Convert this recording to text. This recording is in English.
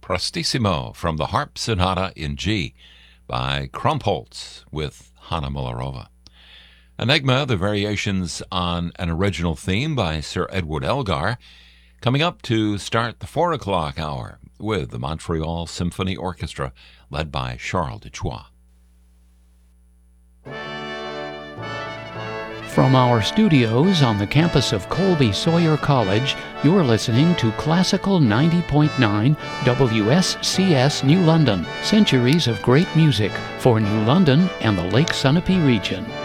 Prestissimo from the Harp Sonata in G by Krumpholz with Hanna Mularova. Enigma, the variations on an original theme by Sir Edward Elgar, coming up to start the 4 o'clock hour with the Montreal Symphony Orchestra led by Charles Dechois. From our studios on the campus of Colby Sawyer College, you're listening to Classical 90.9 WSCS New London, centuries of great music for New London and the Lake Sunapee region.